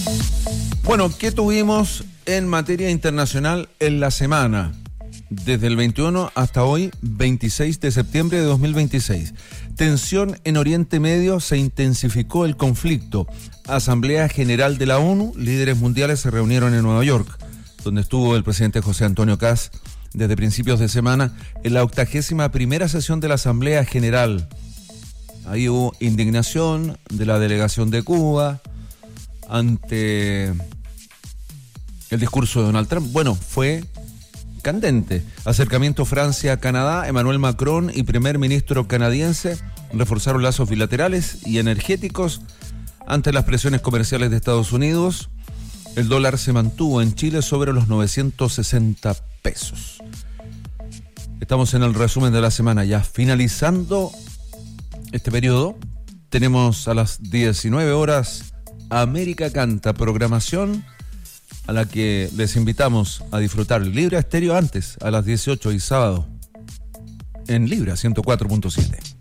Bueno, ¿qué tuvimos en materia internacional en la semana? Desde el 21 hasta hoy, 26 de septiembre de 2026. Tensión en Oriente Medio, se intensificó el conflicto. Asamblea General de la ONU, líderes mundiales se reunieron en Nueva York, donde estuvo el presidente José Antonio Kast desde principios de semana en la 81ª sesión de la Asamblea General. Ahí hubo indignación de la delegación de Cuba ante el discurso de Donald Trump. Bueno, fue candente. Acercamiento Francia-Canadá. Emmanuel Macron y primer ministro canadiense reforzaron lazos bilaterales y energéticos ante las presiones comerciales de Estados Unidos. El dólar se mantuvo en Chile sobre los 960 pesos. Estamos en el resumen de la semana, ya finalizando este periodo. Tenemos a las 19 horas América Canta, programación a la que les invitamos a disfrutar. Libra Estéreo antes, a las 18 y sábado en Libra 104.7.